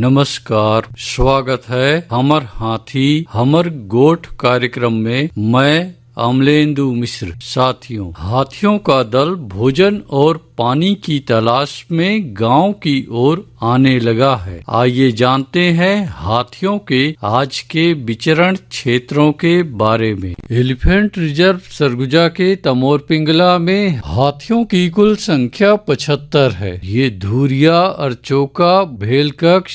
नमस्कार, स्वागत है हमर हाथी हमर गोठ कार्यक्रम में। मैं अमलेंदु मिश्र। साथियों, हाथियों का दल भोजन और पानी की तलाश में गांव की ओर आने लगा है। आइए जानते हैं हाथियों के आज के विचरण क्षेत्रों के बारे में। एलिफेंट रिजर्व सरगुजा के तमोर पिंगला में हाथियों की कुल संख्या 75 है। ये धुरिया, अरचोका, भेलकक्ष,